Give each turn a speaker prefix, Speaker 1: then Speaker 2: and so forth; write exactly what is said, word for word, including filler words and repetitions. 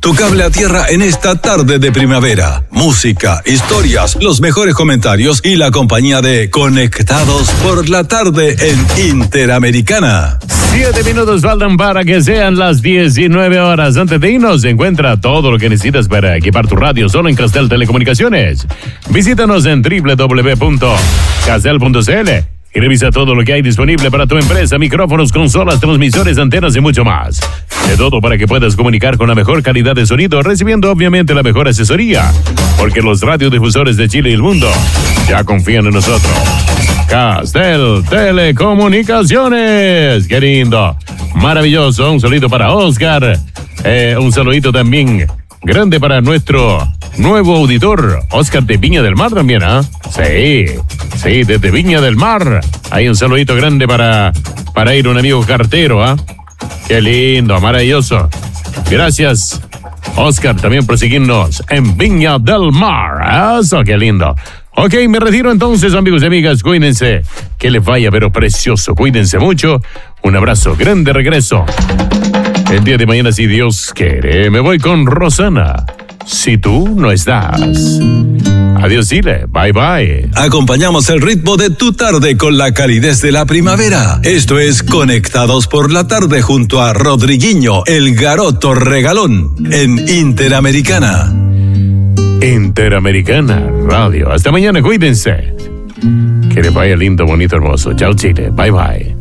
Speaker 1: tu cable a tierra en esta tarde de primavera. Música, historias, los mejores comentarios y la compañía de Conectados por la Tarde en Interamericana.
Speaker 2: Siete minutos faltan para que sean las diecinueve horas. Antes de irnos, encuentra todo lo que necesitas para equipar tu radio solo en Castel Telecomunicaciones. Visítanos en doble u doble u doble u punto castel punto c l y revisa todo lo que hay disponible para tu empresa: micrófonos, consolas, transmisores, antenas y mucho más. De todo para que puedas comunicar con la mejor calidad de sonido, recibiendo obviamente la mejor asesoría, porque los radiodifusores de Chile y el mundo ya confían en nosotros. Castel Telecomunicaciones. Qué lindo, maravilloso. Un saludito para Oscar, eh, un saludito también grande para nuestro nuevo auditor, Oscar de Viña del Mar también, ¿ah? ¿eh? Sí, sí, desde Viña del Mar. Hay un saludito grande para, para ir un amigo cartero, ¿ah? ¿eh? Qué lindo, maravilloso. Gracias, Oscar, también por seguirnos en Viña del Mar. Eso, qué lindo. Ok, me retiro entonces, amigos y amigas. Cuídense, que les vaya pero precioso. Cuídense mucho. Un abrazo grande, regreso el día de mañana, si Dios quiere. Me voy con Rosana, Si tú no estás. Adiós, Chile. Bye, bye.
Speaker 1: Acompañamos el ritmo de tu tarde con la calidez de la primavera. Esto es Conectados por la Tarde junto a Rodriguinho, el garoto regalón, en Interamericana.
Speaker 2: Interamericana Radio. Hasta mañana, cuídense. Que les vaya lindo, bonito, hermoso. Chao, Chile. Bye, bye.